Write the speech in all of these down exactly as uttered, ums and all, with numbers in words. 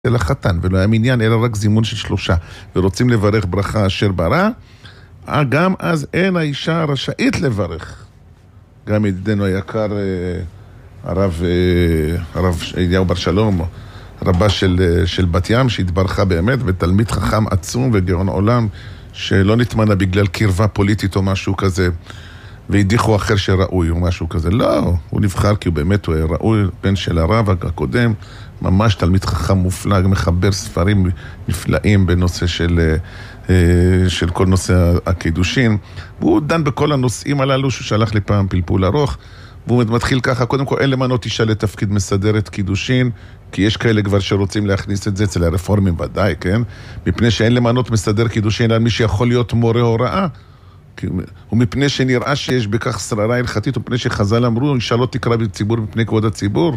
אל החתן, ולא היה מניין אלא רק זימון של שלושה, ורוצים לברך ברכה אשר ברא, גם אז אין האישה רשאית לברך. גם ידידנו היקר, הרב, הרב אליהו בר שלום, רבה של, של בת ים, שהתברכה באמת, ותלמיד חכם עצום וגאון עולם, שלא נתמנה בגלל קרבה פוליטית או משהו כזה, והדיחו אחר שראוי או משהו כזה. לא, הוא נבחר כי הוא באמת הוא ראוי, בן של הרב הקודם, ממש תלמיד חכם מופלא, מחבר ספרים נפלאים בנושא של, של כל נושא הקידושין. והוא דן בכל הנושאים הללו שהוא שלח לי פעם פלפול ארוך, והוא מתחיל ככה, קודם כל אין למנות אישה לתפקיד מסדרת קידושין, כי יש כאלה כבר שרוצים להכניס את זה אצל הרפורמים ודאי, כן? מפני שאין למנות מסדר קידושין על מי שיכול להיות מורה הוראה, ומפני שנראה שיש בכך שררה הלכתית, ומפני שחז"ל אמרו, אישה לא תקרא בציבור מפני כבוד הציבור.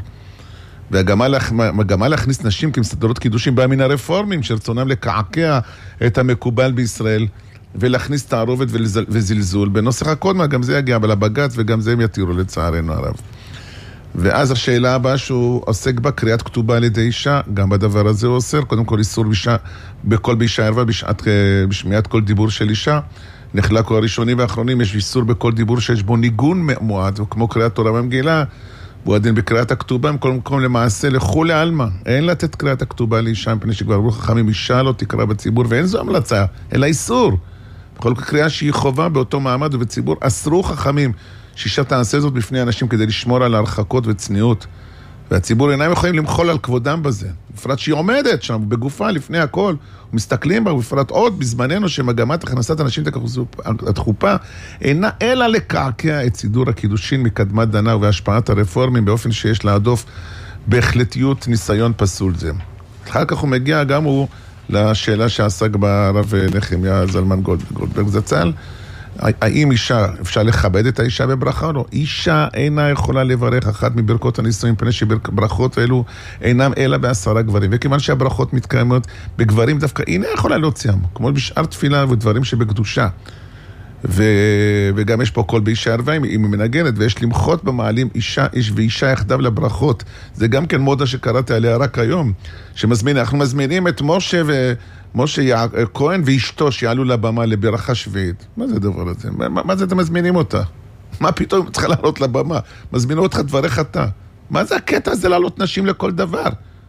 והמגמה להכניס נשים כמסדרות קידושים באה מן הרפורמים, שרצונם לקעקע את המקובל בישראל, ולהכניס תערובת וזלזול. בנוסח הקודמה, גם זה יגיע לבג"ץ, וגם זה הם יתירו לצערנו הרב. ואז השאלה הבאה שהוא עוסק בה, קריאת כתובה על ידי אישה, גם בדבר הזה הוא אוסר, קודם כל איסור בישה, בכל באישה ערווה, בשמיעת כל דיבור של אישה, נחלקו הראשונים והאחרונים, יש איסור בכל דיבור שיש בו ניגון מועד, כמו קריאת תורה במגילה, והוא הדין בקריאת הכתובה, מכל מקום למעשה לכו לעלמה, אין לתת קריאת הכתובה לאישה, מפני שכבר אמרו חכמים, אישה לא תקרא בציבור, ואין זו המלצה, אלא איסור. בכל קריאה שהיא חובה באותו מעמד ובציבור, אסרו חכמים, שאישה תעשה זאת בפני אנשים כדי לשמור על הרחקות וצניעות, והציבור אינם יכולים למחול על כבודם בזה, בפרט שהיא עומדת שם בגופה לפני הכל, ומסתכלים בה, ובפרט עוד בזמננו שמגמת הכנסת אנשים התחופה, אינה אלא לקעקע את סידור הקידושין מקדמת דנה והשפעת הרפורמים, באופן שיש להדוף בהחלטיות ניסיון פסול זה. אחר כך הוא מגיע גם הוא לשאלה שעסק בה הרב נחמיה זלמן גולדברג זצ"ל, האם אישה, אפשר לכבד את האישה בברכה או לא? אישה אינה יכולה לברך אחת מברכות הנישואים, פני שברכות האלו אינם אלא בעשרה גברים. וכיוון שהברכות מתקיימות בגברים דווקא, אינה יכולה להוציאם, כמו בשאר תפילה ודברים שבקדושה. ו... וגם יש פה קול באישה ערווה, היא מנגנת, ויש למחות במעלים אישה, איש ואישה יחדיו לברכות. זה גם כן מודה שקראתי עליה רק היום, שמזמין, אנחנו מזמינים את משה ו... משה כהן ואשתו שיעלו לבמה לברכה שביעית. מה זה הדבר הזה? מה, מה זה אתם מזמינים אותה? מה פתאום צריכה לעלות לבמה? מזמינו אותך דברך אתה. מה זה הקטע הזה לעלות נשים לכל דבר?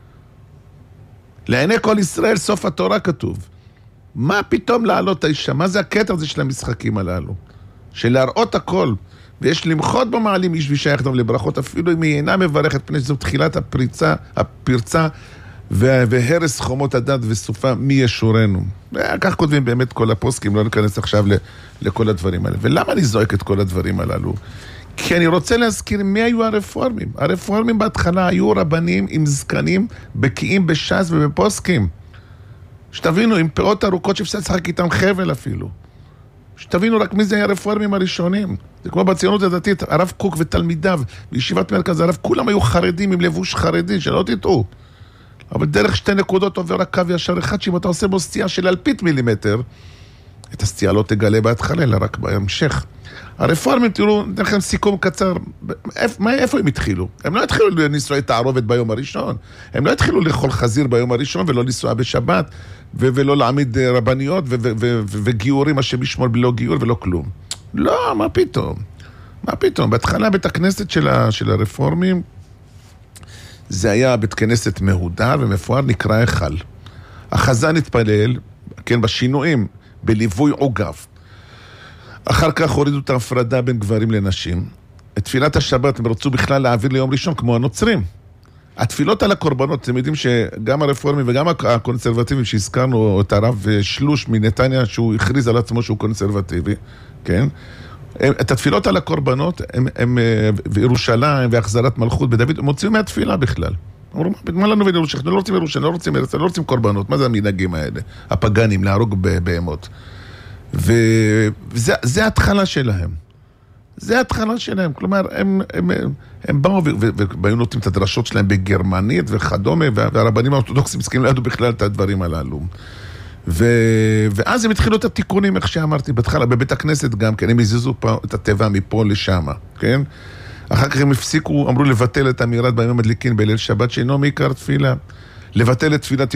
לעיני כל ישראל סוף התורה כתוב. מה פתאום לעלות האישה? מה זה הקטע הזה של המשחקים הללו? של להראות הכל. ויש למחות במעלים איש ואישה יחדיו לברכות, אפילו אם היא אינה מברכת, פני שזו תחילת הפריצה, הפרצה, והרס חומות הדת וסופה מי ישורנו. כך כותבים באמת כל הפוסקים, לא ניכנס עכשיו לכל הדברים האלה. ולמה אני זועק את כל הדברים הללו? כי אני רוצה להזכיר מי היו הרפורמים. הרפורמים בהתחלה היו רבנים עם זקנים, בקיאים בש"ס ובפוסקים. שתבינו, עם פאות ארוכות שאפשר לשחק איתם חבל אפילו. שתבינו רק מי זה היה הרפורמים הראשונים. זה כמו בציונות הדתית, הרב קוק ותלמידיו, בישיבת מרכז הרב, כולם היו חרדים עם לבוש חרדי, שלא תטעו. אבל דרך שתי נקודות עובר הקו ישר אחד, שאם אתה עושה בו סטייה של אלפית מילימטר, את הסטייה לא תגלה בהתחלה, אלא רק בהמשך. הרפורמים, תראו, ניתן לכם סיכום קצר, איפה, איפה הם התחילו? הם לא התחילו לנסוע את הערובת ביום הראשון, הם לא התחילו לאכול חזיר ביום הראשון, ולא לנסוע בשבת, ו- ולא להעמיד רבניות, ו- ו- ו- ו- וגיורים, השם ישמור בלא גיור ולא כלום. לא, מה פתאום? מה פתאום? בהתחלה בית הכנסת של, ה- של הרפורמים, זה היה בית כנסת מהודר ומפואר, נקרא היכל. החזן התפלל, כן, בשינויים, בליווי עוגב. אחר כך הורידו את ההפרדה בין גברים לנשים. את תפילת השבת הם רצו בכלל להעביר ליום ראשון, כמו הנוצרים. התפילות על הקורבנות, אתם יודעים שגם הרפורמים וגם הקונסרבטיבים שהזכרנו, את הרב שלוש מנתניה, שהוא הכריז על עצמו שהוא קונסרבטיבי, כן? את התפילות על הקורבנות, הם, הם, וירושלים והחזרת מלכות בדוד, הם הוציאו מהתפילה בכלל. אמרו, מה לנו וירושלים? לא רוצים ירושלים, לא רוצים ארץ, לא רוצים קורבנות. מה זה המנהגים האלה? הפגנים, להרוג בהמות. וזה ההתחלה שלהם. זה ההתחלה שלהם. כלומר, הם, הם, הם באו והיו נותנים את הדרשות שלהם בגרמנית וכדומה, והרבנים האורתודוקסים מסכים לידו בכלל את הדברים הללו. ו... ואז הם התחילו את התיקונים, איך שאמרתי, בהתחלה, בבית הכנסת גם, כן, הם הזיזו את הטבע מפה לשמה, כן? אחר כך הם הפסיקו, אמרו לבטל את אמירת בימים המדליקין בליל שבת, שאינו מעיקר תפילה. לבטל את תפילת